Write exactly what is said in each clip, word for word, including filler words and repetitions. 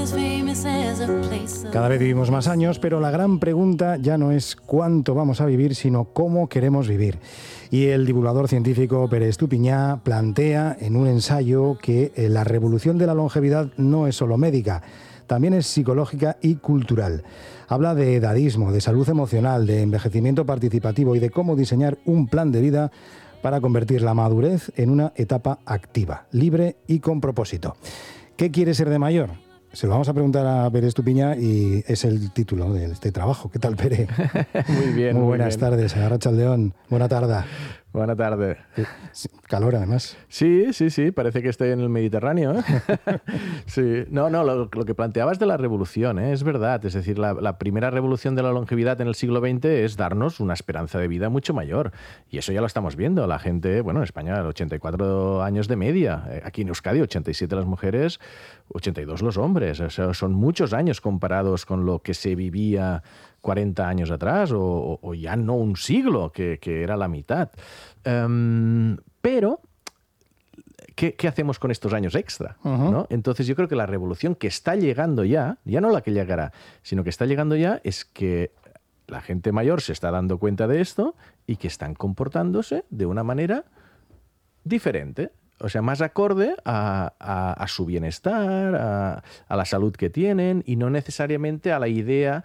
Cada vez vivimos más años, pero la gran pregunta ya no es cuánto vamos a vivir, sino cómo queremos vivir. Y el divulgador científico Pere Estupiñá plantea en un ensayo que la revolución de la longevidad no es solo médica, también es psicológica y cultural. Habla de edadismo, de salud emocional, de envejecimiento participativo y de cómo diseñar un plan de vida para convertir la madurez en una etapa activa, libre y con propósito. ¿Qué quiere ser de mayor? Se lo vamos a preguntar a Pere Estupiñá y es el título de este trabajo. ¿Qué tal, Pere? Muy bien. Muy muy buenas bien. tardes, Arratsaldeon. Buena tarde. Buena tarde. Calor, además. Sí, sí, sí, parece que estoy en el Mediterráneo, ¿eh? Sí. No, no, lo, lo que planteabas de la revolución, ¿eh? Es verdad. Es decir, la, la primera revolución de la longevidad en el siglo veinte es darnos una esperanza de vida mucho mayor. Y eso ya lo estamos viendo. La gente, bueno, en España, ochenta y cuatro años de media. Aquí en Euskadi, ochenta y siete las mujeres, ochenta y dos los hombres. O sea, son muchos años comparados con lo que se vivía cuarenta años atrás, o, o ya no un siglo, que, que era la mitad. Um, pero, ¿qué, ¿qué hacemos con estos años extra? Uh-huh. ¿No? Entonces yo creo que la revolución que está llegando ya, ya no la que llegará, sino que está llegando ya, es que la gente mayor se está dando cuenta de esto y que están comportándose de una manera diferente. O sea, más acorde a, a, a su bienestar, a, a la salud que tienen, y no necesariamente a la idea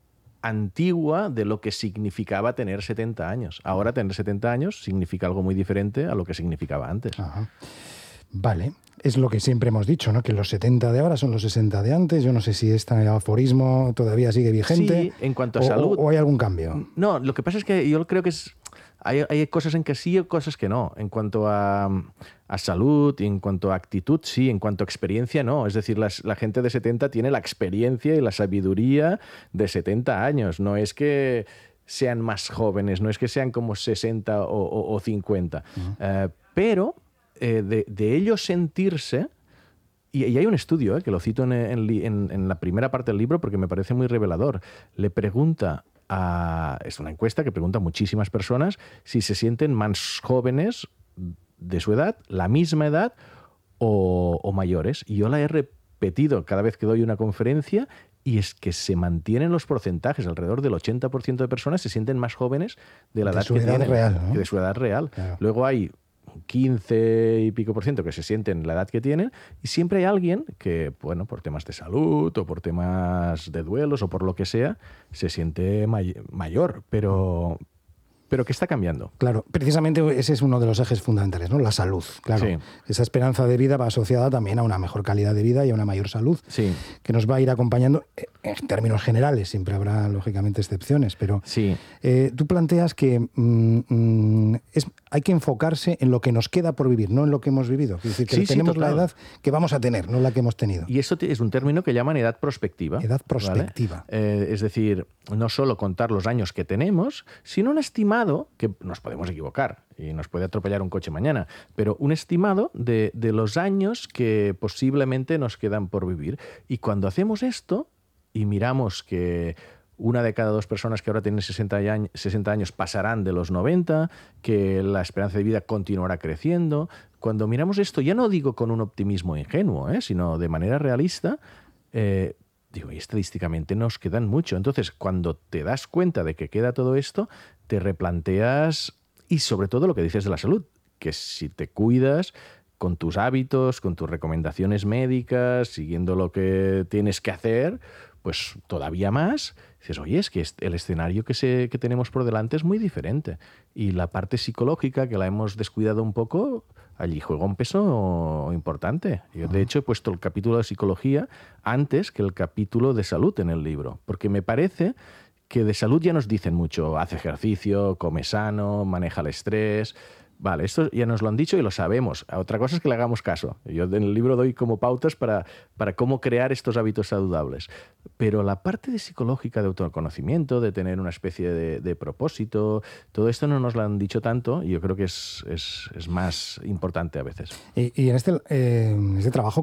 antigua de lo que significaba tener setenta años. Ahora tener setenta años significa algo muy diferente a lo que significaba antes. Ajá. Vale, es lo que siempre hemos dicho, ¿no? Que los setenta de ahora son los sesenta de antes. Yo no sé si este aforismo todavía sigue vigente. Sí, en cuanto a o, salud. ¿O hay algún cambio? No, lo que pasa es que yo creo que es... Hay, hay cosas en que sí y cosas que no. En cuanto a, a salud, en cuanto a actitud, sí. En cuanto a experiencia, no. Es decir, las, la gente de setenta tiene la experiencia y la sabiduría de setenta años. No es que sean más jóvenes, no es que sean como sesenta o, o, o cincuenta. Uh-huh. Uh, pero eh, de, de ellos sentirse... Y, y hay un estudio, eh, que lo cito en, en, en, en la primera parte del libro porque me parece muy revelador. Le pregunta... A, es una encuesta que pregunta a muchísimas personas si se sienten más jóvenes de su edad, la misma edad o, o mayores. Y yo la he repetido cada vez que doy una conferencia, y es que se mantienen los porcentajes. Alrededor del ochenta por ciento de personas se sienten más jóvenes de la de edad su que edad tienen, real, ¿no? que de su edad real. Claro. Luego hay quince y pico por ciento que se sienten la edad que tienen, y siempre hay alguien que, bueno, por temas de salud o por temas de duelos o por lo que sea, se siente may- mayor, pero, pero que está cambiando. Claro, precisamente ese es uno de los ejes fundamentales, ¿no? La salud, claro. Sí. Esa esperanza de vida va asociada también a una mejor calidad de vida y a una mayor salud, Sí. que nos va a ir acompañando en términos generales. Siempre habrá, lógicamente, excepciones, pero Sí. eh, tú planteas que mm, mm, es, hay que enfocarse en lo que nos queda por vivir, no en lo que hemos vivido. Es decir, que Sí, sí, tenemos la total. edad que vamos a tener, no la que hemos tenido. Y eso es un término que llaman edad prospectiva. Edad prospectiva. ¿Vale? Eh, es decir, no solo contar los años que tenemos, sino un estimado, que nos podemos equivocar y nos puede atropellar un coche mañana, pero un estimado de, de los años que posiblemente nos quedan por vivir. Y cuando hacemos esto y miramos que una de cada dos personas que ahora tienen sesenta años pasarán de los noventa, que la esperanza de vida continuará creciendo. Cuando miramos esto, ya no digo con un optimismo ingenuo, ¿eh? sino de manera realista, eh, digo, y estadísticamente nos quedan mucho. Entonces, cuando te das cuenta de que queda todo esto, te replanteas, y sobre todo lo que dices de la salud, que si te cuidas con tus hábitos, con tus recomendaciones médicas, siguiendo lo que tienes que hacer, pues todavía más, dices, oye, es que el escenario que, se, que tenemos por delante es muy diferente. Y la parte psicológica, que la hemos descuidado un poco, allí juega un peso importante. Yo, de hecho, he puesto el capítulo de psicología antes que el capítulo de salud en el libro, porque me parece que de salud ya nos dicen mucho, haz ejercicio, come sano, maneja el estrés. Vale, esto ya nos lo han dicho y lo sabemos. Otra cosa es que le hagamos caso. Yo en el libro doy como pautas para, para cómo crear estos hábitos saludables. Pero la parte de psicológica, de autoconocimiento, de tener una especie de, de propósito, todo esto no nos lo han dicho tanto, y yo creo que es, es, es más importante a veces. Y, y en este, eh, en este trabajo